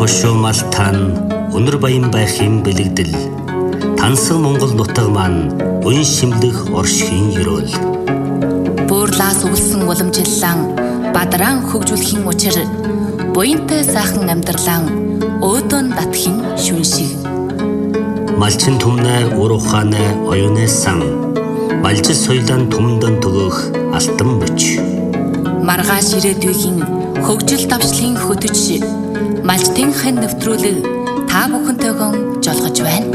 хошуу мал тан өнөр баян байхын бэлэгдэл тансан Монгол нутаг маань уян шимлэх оршихын ёроол буурлаас өвлсөн уламжлалан бадран хөгжүүлэхийн учир буянтай сайхан амьдралан өөдөн татхийн шүн шиг малчин түмнэ ур ухаанэ оюунэ сан малжил соёлын түмэндэн төгөх алтан мөч маргааш ирээдүйн хөгжил давчлын хөтөч малчтын хэн нэвтрүүлэг та бүхэнтэйгэн жолгож байна.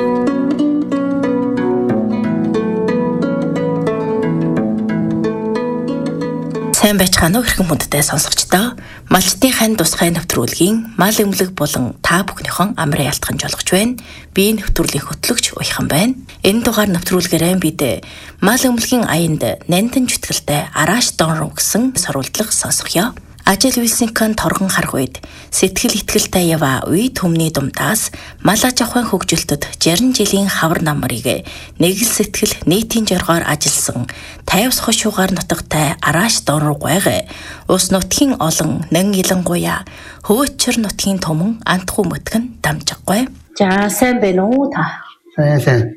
Сайн байцгаана уу хэрхэн хүндтэй сонсогчдоо. Малчтын хань тусгай нэвтрүүлгийн мал өмлөг болон та бүхнийхэн амрын ялтхан жолгож байна. Би нэвтрүүлгийн хөтлөгч Уяхан байна. Энэ дугаар нэвтрүүлгээрээ бид мал өмлөгийн аянд нандин чүтгэлтэй Арааш Донруу гэсэн сурвалжлага сонсгоё. Ажил Вилсинкон торгон харах үед сэтгэл итгэлтэй ява үе төмний думдаас мал аж ахуйн хөгжилтөд 60 жилийн хавар намрыг нэгэл сэтгэл нийтийн жаргаар ажилласан тайвс хошуугаар нутагтай Арааш Донруу гайг ус нутгийн олон нэн илэнгуя хөөчр нутгийн төмөн антхүү мөтгөн дамжиггүй. За сайн байна уу та? Сайн.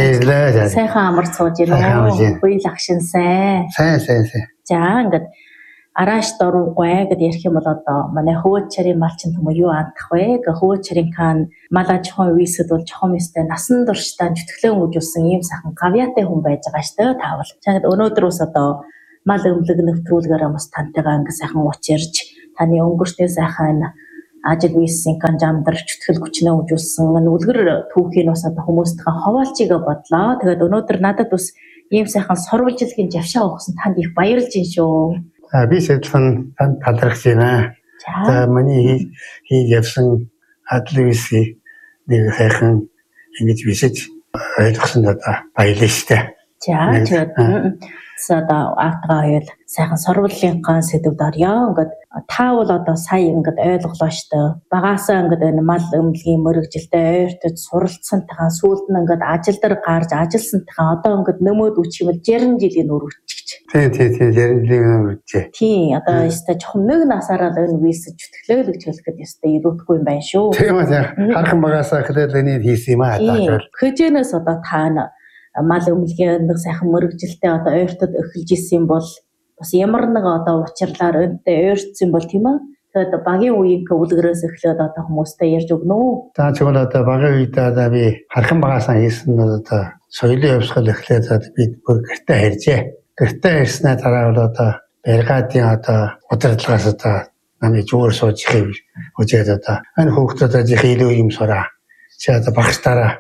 Сайхан амар цууж байна уу? Үйл агшин сайн. Сайн. За ингээд Арааш Донруу гайг гэдэг ярих юм бол одоо манай хөөчрийн малчин төмөө юу андах вэ? Хөөчрийн кан мал аж ахуйн үеисэд бол чухам ёстой насан туршдаа чөтгөлөө өгүүлсэн ийм сайхан гавьяатай хүн байж байгаа шүү дээ таавал. Чагд өнөөдрөөс одоо мал өмлөг нэвтрүүлгээрээ бас тантайгаа ингээ сайхан уучирж таны өнгөртөө сайхан ажил Вилсинкон жамдар чөтгөл хүчнээ өгүүлсэн үлгэр түүхийн бас одоо хүмүүстэйгээ хаваалчигээ бодлоо. Тэгээд өнөөдөр надад бас ийм сайхан сурвалжилгийн жавшаа өгсөн танд их баярлж байна шүү. Би сэтлэн танд талархаж байна. За миний хийж явсан адлвиси нэг сайхан ингэж бишиж ойлгосон одоо баялаа штэ. За тэгээд сада автгайл сайхан сурвалжлынхаа сэдвүүд орё. Ингээд та бол одоо сая ингээд ойлголоо штэ. Багаасаа ингээд энэ мал өмлөгийн мөрөгжилтэй ойртод суралцсантайгаа сүүлд нь ингээд ажил дээр гарч ажилласантайгаа одоо ингээд нөмөд үчимэл 60 жилийн өрөвчж. Тийм 60 жилийн өрөвчээ. Тийм одоо ёстой чухам нэг насаараа л энэ висэж чөтгөлөө гэж хэлэх гээд ёстой ирүүдэхгүй юм байна шүү. Тийм үү. Хархан багаасаа хэлэлэний хийсэн юм аа. Хөжөнөөс одоо та мал өмлөгийн нэг сайхан мөрөгжилтэй одоо ойртод эхэлж исэн бол бас ямар нэг одоо учирлаар өнтэй ойртсон бол тийм ээ. Тэгээд багийн үеийн үлгэрээс эхлээд одоо хүмүүстэй ярьж өгнө үү? За чигвэл одоо багийн үедээ одоо би хархан багаасаа хийсэн нь одоо соёлын явсгал эхлээд би бүр гэртээ харьжээ. Гэртээ харьснаа дараа бол одоо бригадын одоо удирдлагаас одоо намайг зүгээр суужихыг үзээд одоо энэ хүүхдүүдэд их илүү юм сураа. Чи одоо багштайгаа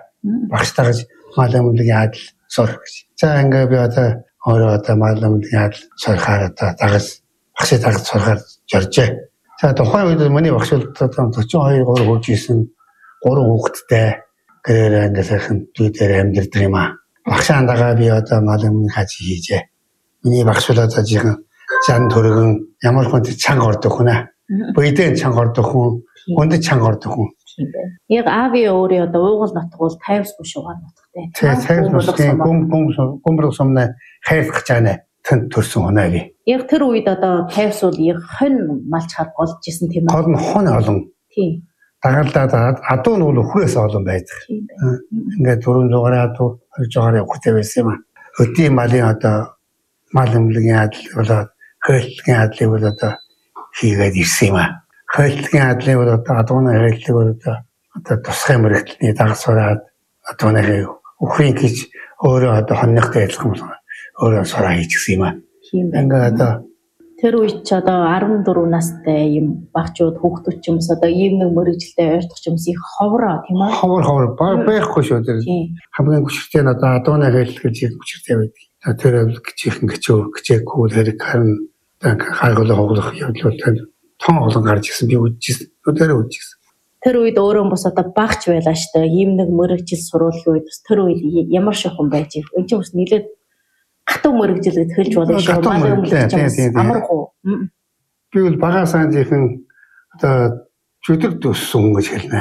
мал өмлөгийн адил сурах гэж. За ингээ би одоо өөрөө одоо мал өмлөгийн адил сурахаар одоо багшаа дагаж сурахаар зоржээ. За тухайн үед миний багш бол 42 хурж исэн 3 хүүхэдтэй гэрээр ингээ сайхан дүүдээр амьдэрдэг юм аа. Багшаандагаа би одоо мал өмлөгийн хаж хийжээ. Миний багш бол одоо жихэн жан төргөн ямар хүнд чанга ордог хүн аа. Бөйдэн чанга ордог хүн, хүнд чанга ордог хүн. Яг ави өөрөө одоо уугуул нутгуул тайвс бушуугаар нутгтай. Тайвс гомброг сумна хайрах гэж байна. Тэнд төрсөн хүн аа би. Яг тэр үед одоо тайвс бол яг хон малч хар голж исэн тийм ээ. Гол нь хон олон. Тийм. Дагалдаад адуу нь бол өхрөөс олон байдаг. Ингээд 400-аар адуу 200-аар явахтай байсан юм аа. Өдийн малын одоо мал өмлөгийн адил болоод хөлтгийн адлыг бол одоо хийгээд ирсэн юм аа. Хөлтгийн адлыг бол одоо адууны хөлтлөг бол одоо тусгай мөрөгдлөний дагсараад адууны өхрийн гэж өөрөө одоо хоньныхтай ялах юм өөрөө сураа хийчихсэн юм аа. Ингээд одоо тэр үед ч одоо 14 настай юм багчууд хүүхдүүд ч юмс одоо ийм нэг мөрөгжилтэй ойртох ч юмс их ховроо тийм ээ. Ховор байхгүй шүү дээ. Хамгийн хүчтэй нь одоо адууны хөлтлөг гэж хүчтэй байдаг. Тэр гिचхэн гिचээгүй хэрэг харин хайгуулах хоглох явдлууд тон олон гарч ирсэн би үдчихсэн. Өдөрөө үдчихсэн. Тэр үед өөрөө бас одоо багч байлаа штэ. Ийм нэг мөрөгжил сурвалжлын үед бас тэр үед ямар шохон байж ив. Энд чинь бас нэлээд хатуу мөрөгжил гэж хэлж болно шүү. Мал өмлөж амаргүй. Би бол багаасаа жихэн одоо чөдөг төссөн хүн гэж хэлнэ.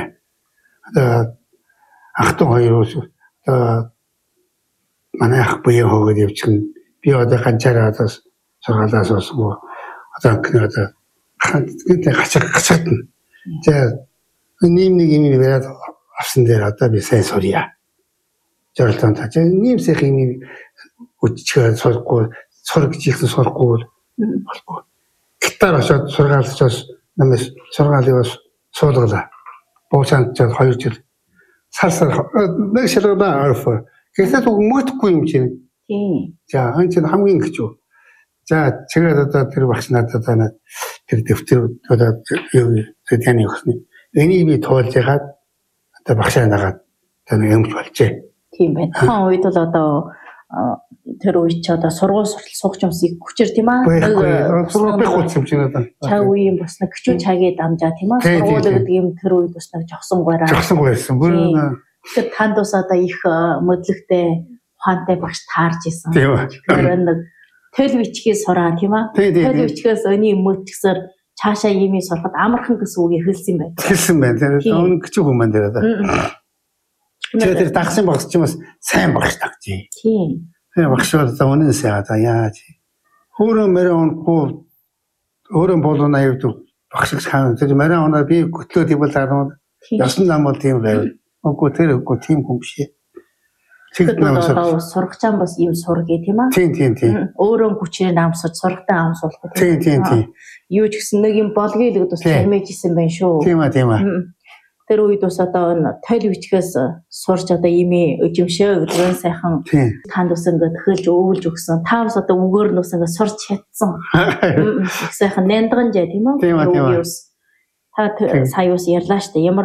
Одоо ах トゥ хоёроос одоо манай ах буян хөөгээд явчихна. Би одоо ганцаараа одоо сургаалаас олсоо одоо гэнэ одоо гацагдана. За Нэм нэг юм яриад авсан дээр одоо би сайн сурья. Зорилтон таа. Нэмсэх юм үтчгээ сурахгүй, сурах гэж ихсэн сурахгүй болгүй. Гитар очоод сургаалчаас намайг сургаалыг суулгалаа. Буусанд ч 2 жил сар нэг шалгадаа арфа. Гэтэл мөтөхгүй юм чинь. Тийм. За энэ чинь хамгийн хэцүү. За чигээр одоо тэр багш надад тэр дэвтэр одоо юу таны өгсөн. Энийг би тоолж ягаад одоо багшаа нагаад одоо юмч болжээ. Тийм байна. Тухайн үед бол одоо тэр үед ч одоо сургууль суугч юмсыг хүчээр тийм аа. Сургууль хутс юм чинь одоо. Чаг үеийн бас нэг küçük чагийг дамжаа тийм аа. Сургууль гэдэг юм тэр үед бас нэг жогсон гойраа. Жогсон гойрсан. Тэгэхээр танд бас одоо их мэдлэгтэй ухаантай багш таарж исэн. Тэгэхээр нэг төл бичгийг сураа тийм аа. Төл бичгээс өний мөтгсөр цаашаа юмыг сурахад амархан гэсэн үгийг хэлсэн байдаг. Хэлсэн байна. Тэр өн küçük хүмүүс дээр одоо. Тэр дагсан багш ч юм бас сайн багш тагчээ. Тийм. Тэр багш бол одоо үнэнсээ одоо яаж хөөрөн мөрөө унахгүй хөөрөн болон аюуд багш хаан тэр мөрөө унаа би хөтлөө тийбэл хараад ясан нам бол тийм байв. Үгүй тэр үгүй тийм хүн биш. Тэгэхээр одоо сурах чам бас юм сургий тийм аа. Тийм. Өөрөө хүчээр намсаж сурахтай ам суулгах. Тийм. Юу ч гэсэн нэг юм болгоё л гэдээс чармэж исэн байх шүү. Тийм аа. Тэр үед бас одоо тойл бичгээс сурч одоо ими өжимшөө гэдгээр сайхан танд ус ингээд хөлж өвлж өгсөн. Та бас одоо үгээр нь ус ингээд сурч чадсан. Их сайхан няндган жаа тийм үү? Тийм. Та сая ус ярьлаа штэ.